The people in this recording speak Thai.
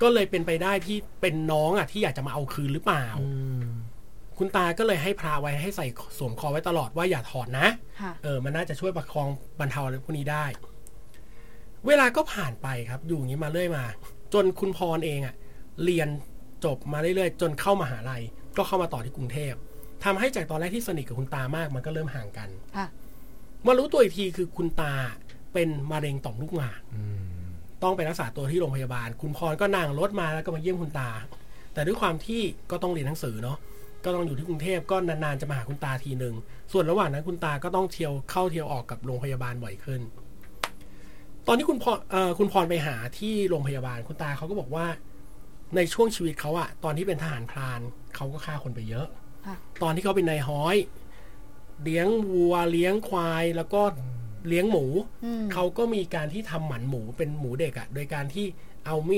ก็เลยเป็นไปได้ที่เป็นน้องที่อยากจะมาเอาคืนหรือเปล่าคุณตาก็เลยให้พระไว้ให้ใส่สวมคอไว้ตลอดว่าอย่าถอดนะมันน่าจะช่วยประคองบรรเทาอะไรพวกนี้ได้เวลาก็ผ่านไปครับอยู่อย่างนี้มาเรื่อยมาจนคุณพรเองเรียนจบมาเรื่อยๆจนเข้ามหาลัยก็เข้ามาต่อที่กรุงเทพทำให้จากตอนแรกที่สนิทกับคุณตามากมันก็เริ่มห่างกันมารู้ตัวอีกทีคือคุณตาเป็นมะเร็งต่อมลูกหมากต้องไปรักษาตัวที่โรงพยาบาลคุณพรก็นั่งรถมาแล้วก็มาเยี่ยมคุณตาแต่ด้วยความที่ก็ต้องเรียนหนังสือเนาะก็ต้องอยู่ที่กรุงเทพก็นานๆจะมาหาคุณตาทีนึงส่วนระหว่างนั้นคุณตาก็ต้องเที่ยวออกกับโรงพยาบาลบ่อยขึ้นตอนที่คุณพรไปหาที่โรงพยาบาลคุณตาเขาก็บอกว่าในช่วงชีวิตเขาตอนที่เป็นทหารพรานเขาก็ฆ่าคนไปเยอะตอนที่เขาเป็นนายฮ้อยเลี้ยงวัวเลี้ยงควายแล้วก็เลี้ยงหมูเขาก็มีการที่ทำหมันหมูเป็นหมูเด็กโดยการที่เอามี